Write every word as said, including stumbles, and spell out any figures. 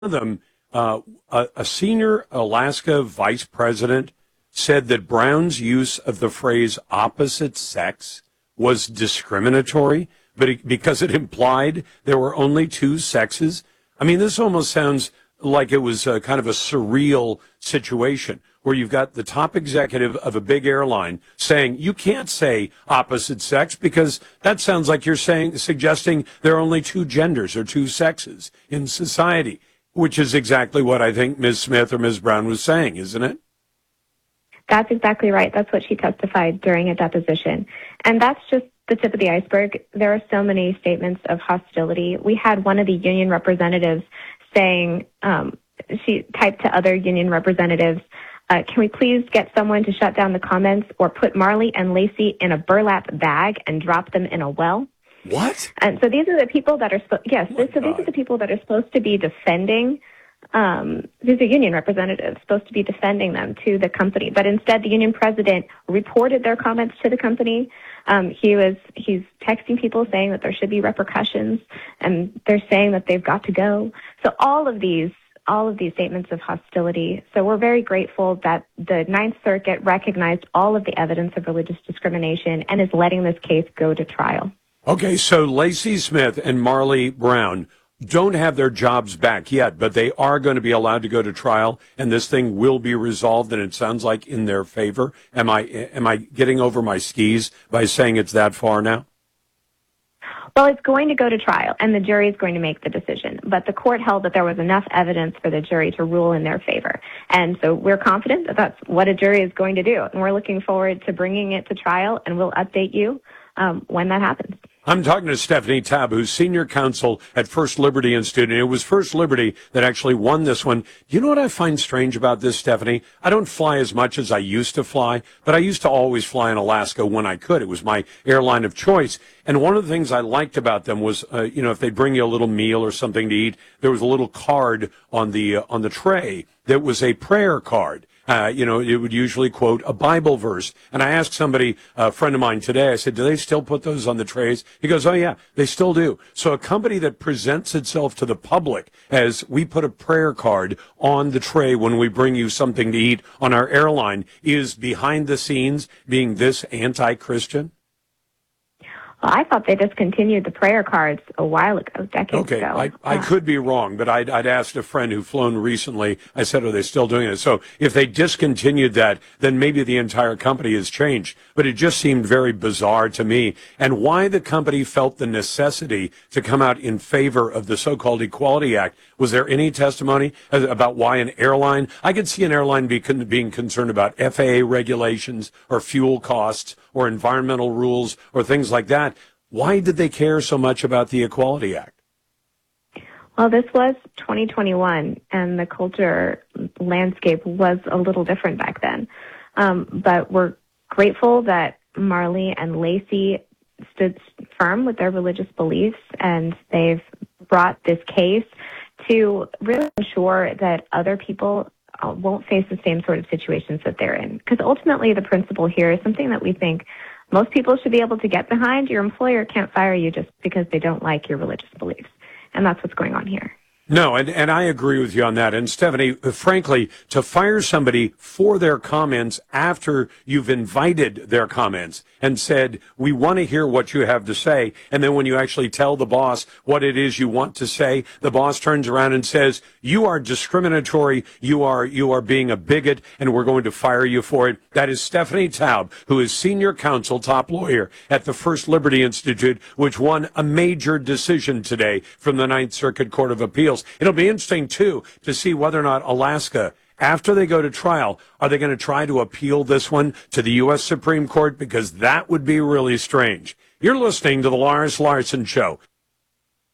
of them, uh, a, a senior Alaska vice president said that Brown's use of the phrase opposite sex was discriminatory, but it, because it implied there were only two sexes. I mean, this almost sounds like it was a, kind of a surreal situation where you've got the top executive of a big airline saying you can't say opposite sex because that sounds like you're saying suggesting there are only two genders or two sexes in society, which is exactly what I think Miz Smith or Miz Brown was saying, isn't it? That's exactly right. That's what she testified during a deposition. And that's just the tip of the iceberg. There are so many statements of hostility. We had one of the union representatives saying, um, she typed to other union representatives, uh, can we please get someone to shut down the comments or put Marley and Lacey in a burlap bag and drop them in a well? What? And so these are the people that are supposed, yes, Oh this, so these are the people that are supposed to be defending, um, these are union representatives supposed to be defending them to the company. But instead, the union president reported their comments to the company. Um, he was, he's texting people saying that there should be repercussions, and they're saying that they've got to go. So all of these, all of these statements of hostility. So we're very grateful that the Ninth Circuit recognized all of the evidence of religious discrimination and is letting this case go to trial. Okay, so Lacey Smith and Marley Brown don't have their jobs back yet, but they are going to be allowed to go to trial, and this thing will be resolved, and it sounds like in their favor. Am I am I getting over my skis by saying it's that far now? Well, it's going to go to trial, and the jury is going to make the decision. But the court held that there was enough evidence for the jury to rule in their favor. And so we're confident that that's what a jury is going to do. And we're looking forward to bringing it to trial, and we'll update you um, when that happens. I'm talking to Stephanie Tabb, who's senior counsel at First Liberty Institute, and it was First Liberty that actually won this one. You know what I find strange about this, Stephanie? I don't fly as much as I used to fly, but I used to always fly in Alaska when I could. It was my airline of choice. And one of the things I liked about them was, uh, you know, if they'd bring you a little meal or something to eat, there was a little card on the uh, on the tray that was a prayer card. Uh, you know, it would usually quote a Bible verse. And I asked somebody, a friend of mine today, I said, do they still put those on the trays? He goes, oh, yeah, they still do. So a company that presents itself to the public as we put a prayer card on the tray when we bring you something to eat on our airline is behind the scenes being this anti-Christian? Well, I thought they discontinued the prayer cards a while ago, decades okay, ago. I, I uh, could be wrong, but I'd, I'd asked a friend who'd flown recently. I said, are they still doing it? So if they discontinued that, then maybe the entire company has changed. But it just seemed very bizarre to me. And why the company felt the necessity to come out in favor of the so-called Equality Act. Was there any testimony about why an airline? I could see an airline be, being concerned about F A A regulations or fuel costs or environmental rules or things like that. Why did they care so much about the Equality Act? Well, this was twenty twenty-one, and the culture landscape was a little different back then. Um, but we're grateful that Marley and Lacey stood firm with their religious beliefs, and they've brought this case to really ensure that other people uh, won't face the same sort of situations that they're in. Because ultimately the principle here is something that we think most people should be able to get behind. Your employer can't fire you just because they don't like your religious beliefs. And that's what's going on here. No, and, and I agree with you on that. And Stephanie, frankly, to fire somebody for their comments after you've invited their comments and said, we want to hear what you have to say, and then when you actually tell the boss what it is you want to say, the boss turns around and says, you are discriminatory, you are you are being a bigot, and we're going to fire you for it. That is Stephanie Tabb, who is senior counsel, top lawyer at the First Liberty Institute, which won a major decision today from the Ninth Circuit Court of Appeals. It'll be interesting, too, to see whether or not Alaska, after they go to trial, are they going to try to appeal this one to the U S Supreme Court? Because that would be really strange. You're listening to the Lars Larson Show.